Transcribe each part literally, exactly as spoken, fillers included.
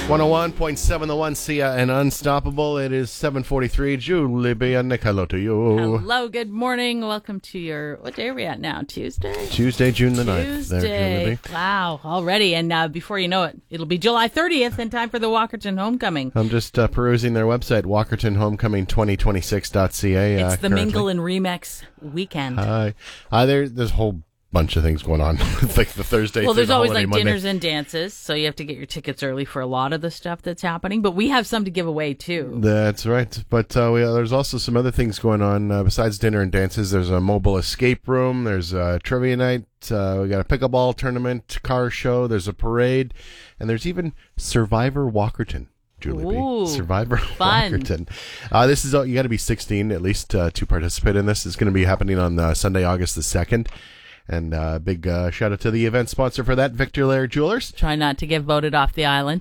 one oh one point seven The One, Sia and Unstoppable. It is seven forty-three. Julie B. and Nick, hello to you. Hello, good morning. Welcome to your, what day are we at now? Tuesday? Tuesday, June the ninth. Tuesday. There, Julie B. Wow, already. And uh, before you know it, it'll be July thirtieth in time for the Walkerton Homecoming. I'm just uh, perusing their website, walkerton homecoming twenty twenty-six dot c a. It's uh, the currently. Mingle and Remix weekend. Hi. Uh, there, there's a whole bunch of things going on. Like the Thursday Well, through there's the always holiday like Monday. dinners and dances, so you have to get your tickets early for a lot of the stuff that's happening. But we have some to give away, too. That's right. But uh, we, uh, there's also some other things going on uh, besides dinner and dances. There's a mobile escape room. There's a trivia night. Uh, we got a pickleball tournament, car show. There's a parade. And there's even Survivor Walkerton. Julie Ooh, B. Survivor fun. Walkerton. Uh, this is, uh, you got to be sixteen at least uh, to participate in this. It's going to be happening on uh, Sunday, August the second. And a uh, big uh, shout out to the event sponsor for that, Victor Lair Jewelers. Try not to get voted off the island.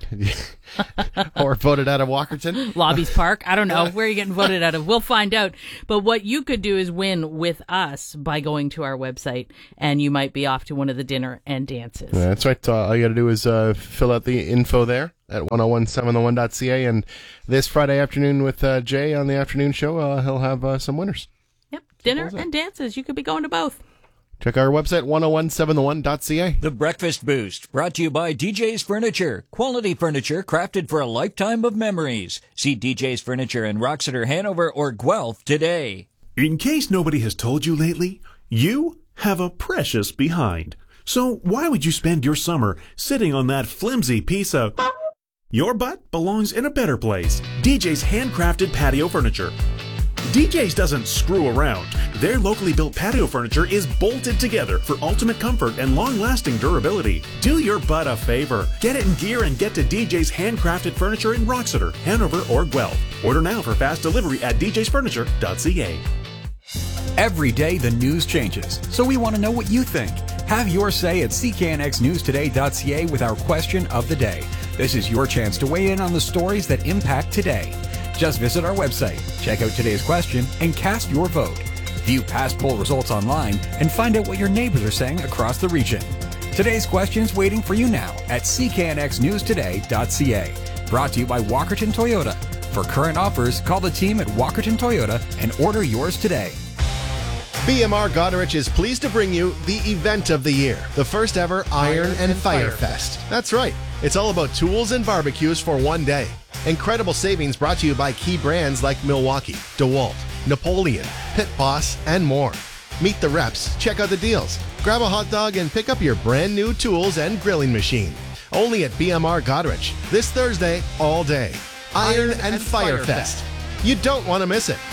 Or voted out of Walkerton. Lobbies Park. I don't know. Where are you getting voted out of? We'll find out. But what you could do is win with us by going to our website, and you might be off to one of the dinner and dances. That's right. Uh, all you got to do is uh, fill out the info there at one oh one seven the one dot c a. And this Friday afternoon with uh, Jay on the afternoon show, uh, he'll have uh, some winners. Yep. Dinner and dances. You could be going to both. Check our website, one oh one seven the one dot c a. The Breakfast Boost, brought to you by D J's Furniture. Quality furniture crafted for a lifetime of memories. See D J's Furniture in Roxeter, Hanover, or Guelph today. In case nobody has told you lately, you have a precious behind. So why would you spend your summer sitting on that flimsy piece of... Your butt belongs in a better place. D J's handcrafted patio furniture. D J's doesn't screw around. Their locally built patio furniture is bolted together for ultimate comfort and long-lasting durability. Do your butt a favor. Get it in gear and get to D J's handcrafted furniture in Roxeter, Hanover, or Guelph. Order now for fast delivery at d j's furniture dot c a. Every day the news changes, so we want to know what you think. Have your say at c k n x news today dot c a with our question of the day. This is your chance to weigh in on the stories that impact today. Just visit our website, check out today's question, and cast your vote. View past poll results online and find out what your neighbors are saying across the region. Today's question is waiting for you now at c k n x news today dot c a. Brought to you by Walkerton Toyota. For current offers, call the team at Walkerton Toyota and order yours today. B M R Goderich is pleased to bring you the event of the year, the first ever Iron and Fire Fest. That's right. It's all about tools and barbecues for one day. Incredible savings brought to you by key brands like Milwaukee, DeWalt, Napoleon, Pit Boss, and more. Meet the reps, check out the deals, grab a hot dog, and pick up your brand new tools and grilling machine. Only at B M R Goderich, this Thursday, all day. Iron, Iron and, and Fire, Fire Fest. Fest. You don't want to miss it.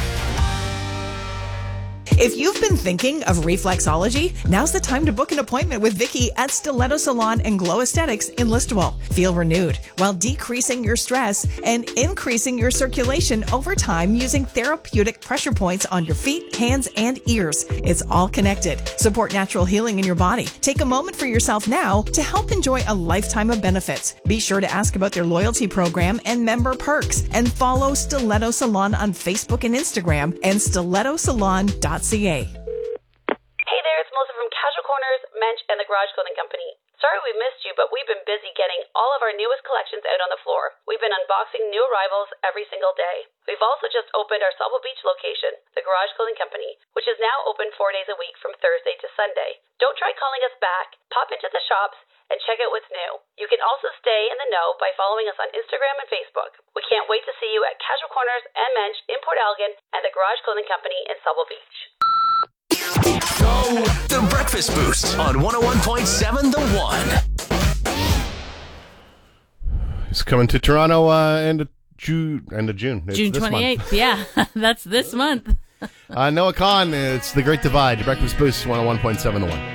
If you've been thinking of reflexology, now's the time to book an appointment with Vicky at Stiletto Salon and Glow Aesthetics in Listowel. Feel renewed while decreasing your stress and increasing your circulation over time using therapeutic pressure points on your feet, hands, and ears. It's all connected. Support natural healing in your body. Take a moment for yourself now to help enjoy a lifetime of benefits. Be sure to ask about their loyalty program and member perks, and follow Stiletto Salon on Facebook and Instagram and stiletto salon dot c a. Hey there, it's Melissa from Casual Corners, Mensch, and the Garage Clothing Company. Sorry we missed you, but we've been busy getting all of our newest collections out on the floor. We've been unboxing new arrivals every single day. We've also just opened our Sauble Beach location, the Garage Clothing Company, which is now open four days a week from Thursday to Sunday. Don't try calling us back. Pop into the shops and check out what's new. You can also stay in the know by following us on Instagram and Facebook. We can't wait to see you at Casual Corners and Mensch in Port Elgin and the Garage Clothing Company in Sauble Beach. Go The Breakfast Boost on one oh one point seven The One. It's coming to Toronto uh, end of June. End of June. It's June twenty-eighth. Yeah, that's this month. uh, Noah Khan. It's The Great Divide. The Breakfast Boost, one oh one point seven The One.